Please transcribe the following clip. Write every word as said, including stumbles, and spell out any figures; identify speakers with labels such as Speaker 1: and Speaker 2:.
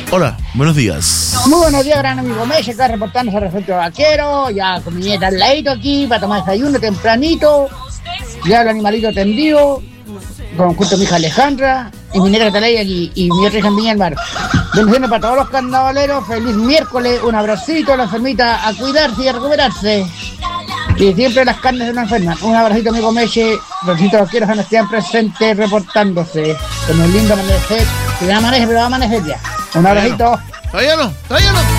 Speaker 1: Hola, buenos días.
Speaker 2: Muy buenos días, gran amigo Meche, acá reportándose al Refugio Vaquero, ya con mi nieta al ladito aquí, para tomar desayuno tempranito, ya el animalito tendido, con junto a mi hija Alejandra, y mi nieta Catalaya aquí, y mi otra hija en Viña del Mar. Bendiciones para todos los carnavaleros, feliz miércoles, un abracito a la enfermita, a cuidarse y a recuperarse. Y siempre las carnes de una enferma. Un abracito, amigo Meche, Refugio Vaquero, que nos estén presentes reportándose. Con un lindo amanecer, que ya amanece, pero va a amanecer ya. Un abracito.
Speaker 1: Todavía no, todavía no.